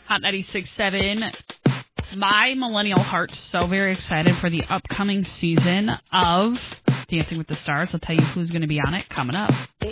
Hot 96.7. My millennial heart so very excited for the upcoming season of Dancing with the Stars. I'll tell you who's going to be on it coming up.